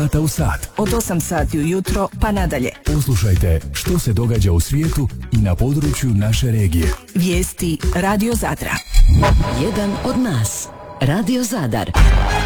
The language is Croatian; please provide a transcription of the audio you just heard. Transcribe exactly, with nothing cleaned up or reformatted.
sata u sat. Od osam sati ujutro pa nadalje. Poslušajte što se događa u svijetu i na području naše regije. Vijesti Radio Zadra. Jedan od nas. Radio Zadar.